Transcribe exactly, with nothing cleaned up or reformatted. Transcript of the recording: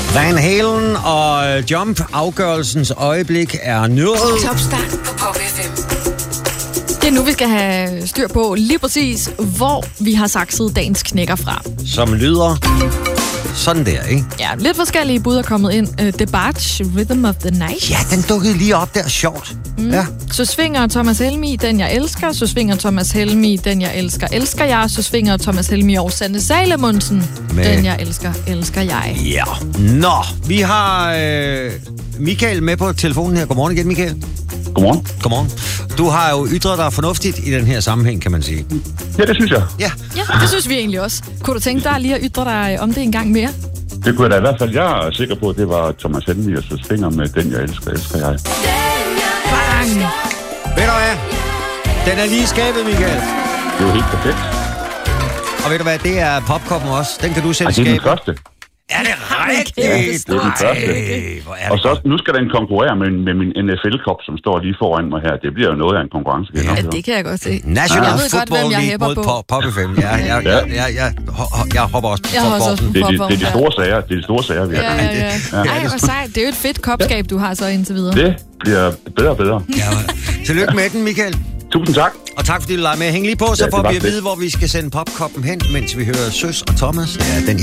Van Halen og Jump, afgørelsens øjeblik er nået. Topstart på Pop F M. Det er nu, vi skal have styr på lige præcis, hvor vi har sakset dagens knækker fra. Som lyder sådan der, ikke? Ja, lidt forskellige bud er kommet ind. Uh, The Barge, Rhythm of the Night. Ja, den dukkede lige op der. Sjovt. Mm. Ja. Så svinger Thomas Helmig, Den jeg elsker. Så svinger Thomas Helmig, Den jeg elsker, elsker jeg. Så svinger Thomas Helmig og Sanne Salomonsen. Med... Den jeg elsker, elsker jeg. Ja. Nå, vi har øh, Michael med på telefonen her. Godmorgen igen, Michael. Godmorgen. Godmorgen. Du har jo ytret dig fornuftigt i den her sammenhæng, kan man sige. Ja, det synes jeg. Ja. Ja, det synes vi egentlig også. Kunne du tænke dig lige at ytre dig om det en gang mere? Det kunne jeg da i hvert fald. Jeg er sikker på, at det var Thomas Helmig og så svinger med Den jeg elsker, elsker jeg. Bang! Ved du hvad? Den er lige skabet, Michael. Det er jo helt perfekt. Og ved du hvad, det er popcorn også. Den kan du selv Ej, det er skabe. den første. Er det rigtigt? Ja, det er den første. Ej, hvor er det Og så godt. nu skal den konkurrere med, med min N F L-kop, som står lige foran mig her. Det bliver jo noget af en konkurrence. Ja, Ja, det kan jeg godt se. National Jeg ved godt, Football hvem jeg League hæpper mod på. Pop- Pop F M. Ja, ja, ja, ja, ja, ja. Jeg hopper også på Jeg har også bolden. Det er, de, Popcorn, det er de ja. store sager. Det er de store sager, vi har. Ja, ja, ja. Ej, hvor sejt. Det er jo et fedt kopskab, du har så indtil videre. Det bliver bedre og bedre. Ja, tillykke med den, Michael. Tusind tak. Og tak fordi du leger med. Hæng lige på, så Ja, det får var vi at fedt. vide, hvor vi skal sende popkoppen hen, mens vi hører Søs og Thomas. Ja, den